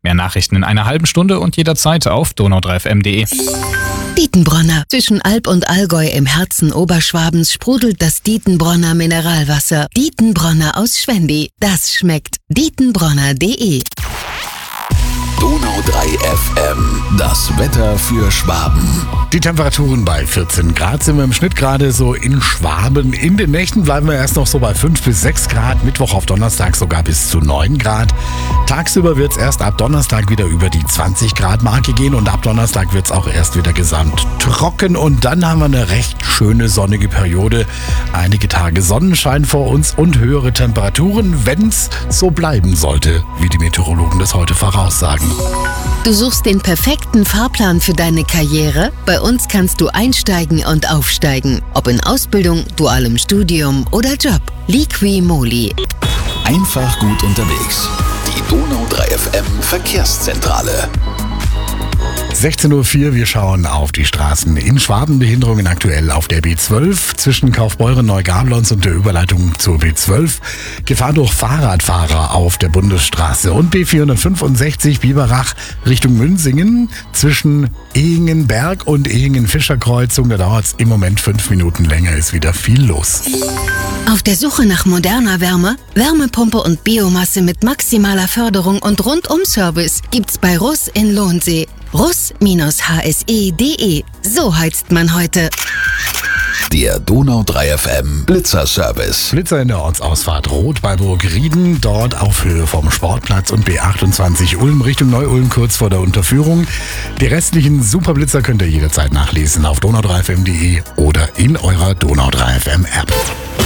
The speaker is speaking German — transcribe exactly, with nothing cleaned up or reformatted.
Mehr Nachrichten in einer halben Stunde und jederzeit auf donau drei f m punkt de. Dietenbronner. Zwischen Alb und Allgäu im Herzen Oberschwabens sprudelt das Dietenbronner Mineralwasser. Dietenbronner aus Schwendi. Das schmeckt. dietenbronner punkt de. Donau drei F M, das Wetter für Schwaben. Die Temperaturen bei vierzehn Grad sind wir im Schnitt gerade so in Schwaben. In den Nächten bleiben wir erst noch so bei fünf bis sechs Grad, Mittwoch auf Donnerstag sogar bis zu neun Grad. Tagsüber wird es erst ab Donnerstag wieder über die zwanzig Grad Marke gehen und ab Donnerstag wird es auch erst wieder gesamt trocken und dann haben wir eine recht schöne sonnige Periode. Einige Tage Sonnenschein vor uns und höhere Temperaturen, wenn es so bleiben sollte, wie die Meteorologen das heute voraussagen. Du suchst den perfekten Fahrplan für deine Karriere? Bei uns kannst du einsteigen und aufsteigen. Ob in Ausbildung, dualem Studium oder Job. Liqui Moly. Einfach gut unterwegs. Die Donau drei F M Verkehrszentrale. sechzehn Uhr vier, wir schauen auf die Straßen in Schwaben. Behinderungen aktuell auf der B zwölf zwischen Kaufbeuren, Neugablons und der Überleitung zur B zwölf. Gefahr durch Fahrradfahrer auf der Bundesstraße und B vierhundertfünfundsechzig Biberach Richtung Münsingen zwischen Ehingenberg und Ehingen-Fischer-Kreuzung. Da dauert es im Moment fünf Minuten länger, ist wieder viel los. Auf der Suche nach moderner Wärme, Wärmepumpe und Biomasse mit maximaler Förderung und Rundum-Service gibt's bei Russ in Lohnsee. russ H S E punkt de. So heizt man heute. Der Donau drei F M Blitzerservice. Blitzer in der Ortsausfahrt Rot bei Burgrieden, dort auf Höhe vom Sportplatz und B achtundzwanzig Ulm Richtung Neu-Ulm kurz vor der Unterführung. Die restlichen Superblitzer könnt ihr jederzeit nachlesen auf donau drei f m punkt de oder in eurer Donau drei F M App.